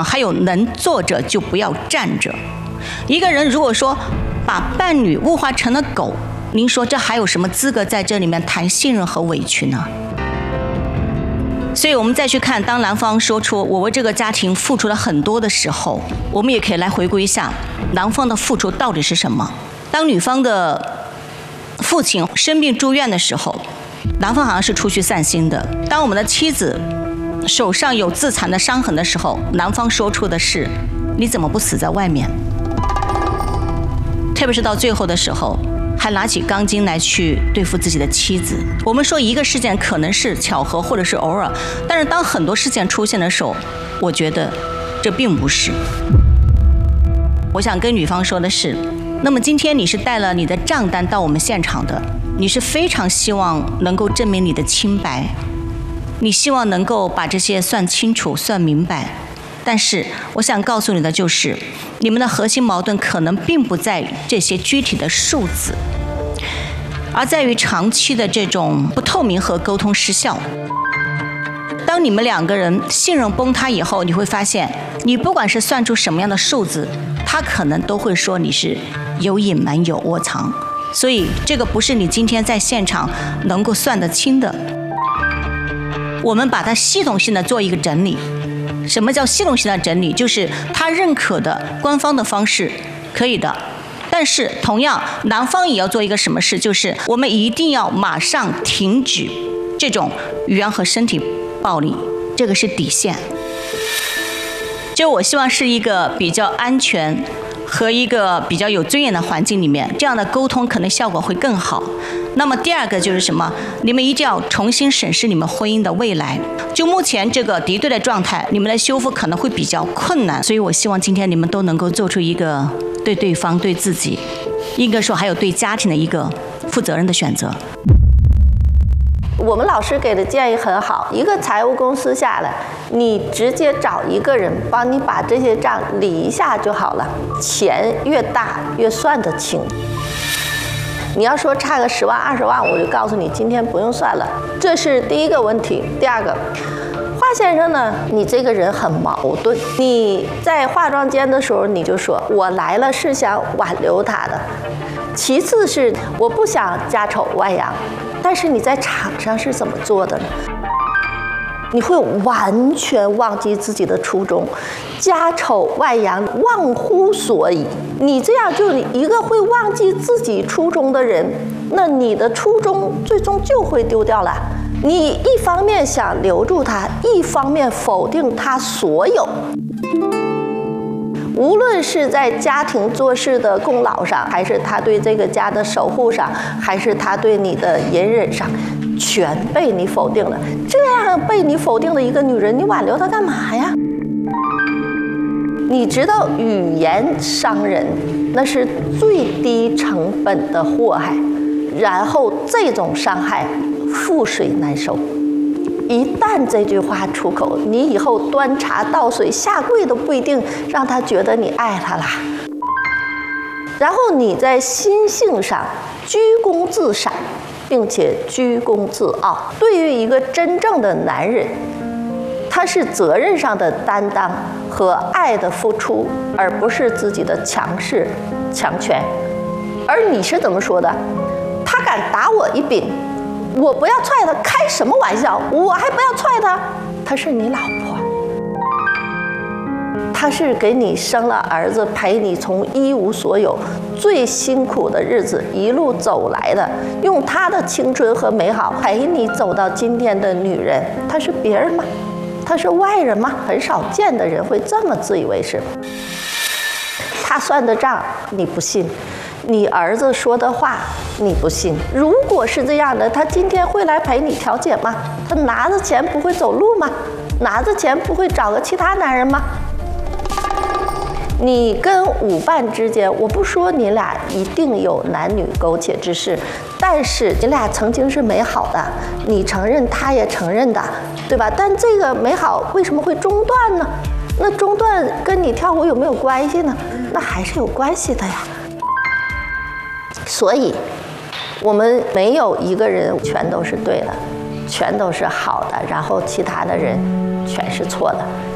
场还有能坐着就不要站着。一个人如果说把伴侣物化成了狗，您说这还有什么资格在这里面谈信任和委屈呢？所以我们再去看，当男方说出我为这个家庭付出了很多的时候，我们也可以来回顾一下男方的付出到底是什么。当女方的父亲生病住院的时候，男方好像是出去散心的。当我们的妻子手上有自残的伤痕的时候，男方说出的是你怎么不死在外面。特别是到最后的时候，还拿起钢筋来去对付自己的妻子。我们说一个事件可能是巧合或者是偶尔，但是当很多事件出现的时候，我觉得这并不是。我想跟女方说的是，那么今天你是带了你的账单到我们现场的，你是非常希望能够证明你的清白，你希望能够把这些算清楚算明白。但是我想告诉你的就是，你们的核心矛盾可能并不在这些具体的数字，而在于长期的这种不透明和沟通失效。当你们两个人信任崩塌以后，你会发现，你不管是算出什么样的数字，他可能都会说你是有隐瞒有窝藏。所以这个不是你今天在现场能够算得清的。我们把它系统性的做一个整理。什么叫系统性的整理？就是他认可的官方的方式可以的，但是同样男方也要做一个什么事，就是我们一定要马上停止这种语言和身体暴力，这个是底线。就我希望是一个比较安全和一个比较有尊严的环境里面，这样的沟通可能效果会更好。那么第二个就是什么？你们一定要重新审视你们婚姻的未来。就目前这个敌对的状态，你们的修复可能会比较困难，所以我希望今天你们都能够做出一个对对方、对自己，应该说还有对家庭的一个负责任的选择。 我们老师给的建议很好，一个财务公司下来，你直接找一个人帮你把这些账理一下就好了，钱越大越算得清。你要说差个10万20万，我就告诉你今天不用算了，这是第一个问题。第二个，华先生呢，你这个人很矛盾。你在化妆间的时候你就说我来了是想挽留他的，其次是我不想家丑外扬，但是你在场上是怎么做的呢？你会完全忘记自己的初衷，家丑外扬，忘乎所以。你这样就一个会忘记自己初衷的人，那你的初衷最终就会丢掉了。你一方面想留住他，一方面否定他所有。无论是在家庭做事的功劳上，还是他对这个家的守护上，还是他对你的隐忍上，全被你否定了。这样被你否定的一个女人，你挽留她干嘛呀？你知道语言伤人，那是最低成本的祸害，然后这种伤害覆水难收。一旦这句话出口，你以后端茶倒水下跪都不一定让他觉得你爱他啦。然后你在心性上居功自赏，并且居功自傲。对于一个真正的男人，他是责任上的担当和爱的付出，而不是自己的强势强权。而你是怎么说的？他敢打我一柄，我不要踹他，开什么玩笑？我还不要踹他？他是你老婆，他是给你生了儿子，陪你从一无所有最辛苦的日子一路走来的，用他的青春和美好陪你走到今天的女人，她是别人吗？她是外人吗？很少见的人会这么自以为是。他算的账你不信，你儿子说的话你不信。如果是这样的，他今天会来陪你调解吗？他拿着钱不会走路吗？拿着钱不会找个其他男人吗？你跟舞伴之间，我不说你俩一定有男女苟且之事，但是你俩曾经是美好的，你承认，他也承认的，对吧？但这个美好为什么会中断呢？那中断跟你跳舞有没有关系呢？那还是有关系的呀。所以我们没有一个人全都是对的，全都是好的，然后其他的人全是错的。